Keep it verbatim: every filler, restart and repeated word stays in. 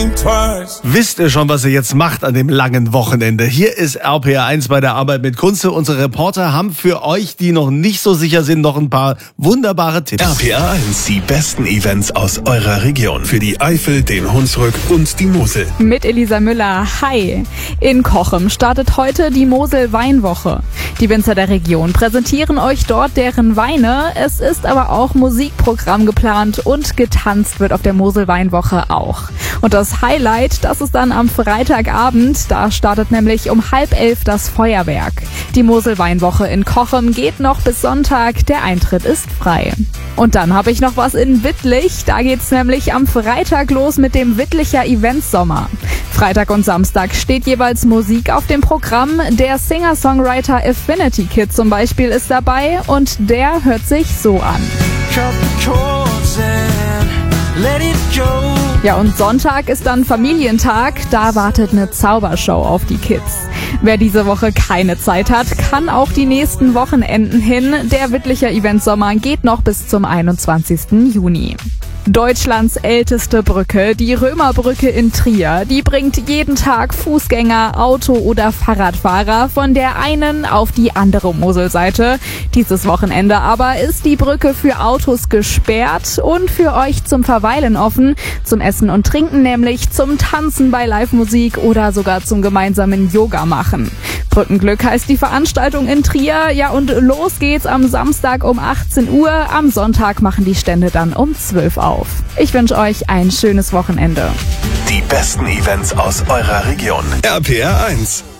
think twice. Wisst ihr schon, was ihr jetzt macht an dem langen Wochenende? Hier ist R P R eins bei der Arbeit mit Kunze. Unsere Reporter haben für euch, die noch nicht so sicher sind, noch ein paar wunderbare Tipps. R P R eins, die besten Events aus eurer Region. Für die Eifel, den Hunsrück und die Mosel. Mit Elisa Müller. Hi. In Cochem startet heute die Mosel-Weinwoche. Die Winzer der Region präsentieren euch dort deren Weine. Es ist aber auch Musikprogramm geplant und getanzt wird auf der Mosel-Weinwoche auch. Und das Highlight, das ist dann am Freitagabend. Da startet nämlich um halb elf das Feuerwerk. Die Mosel-Weinwoche in Cochem geht noch bis Sonntag. Der Eintritt ist frei. Und dann habe ich noch was in Wittlich. Da geht's nämlich am Freitag los mit dem Wittlicher Eventsommer. Freitag und Samstag steht jeweils Musik auf dem Programm. Der Singer-Songwriter Affinity Kid zum Beispiel ist dabei und der hört sich so an. Ja, und Sonntag ist dann Familientag. Da wartet eine Zaubershow auf die Kids. Wer diese Woche keine Zeit hat, kann auch die nächsten Wochenenden hin. Der Wittlicher Eventsommer geht noch bis zum einundzwanzigsten Juni. Deutschlands älteste Brücke, die Römerbrücke in Trier, die bringt jeden Tag Fußgänger, Auto- oder Fahrradfahrer von der einen auf die andere Moselseite. Dieses Wochenende aber ist die Brücke für Autos gesperrt und für euch zum Verweilen offen, zum Essen und Trinken nämlich, zum Tanzen bei Live-Musik oder sogar zum gemeinsamen Yoga machen. Brückenglück heißt die Veranstaltung in Trier. Ja, und los geht's am Samstag um achtzehn Uhr. Am Sonntag machen die Stände dann um zwölf auf. Ich wünsche euch ein schönes Wochenende. Die besten Events aus eurer Region. R P R eins.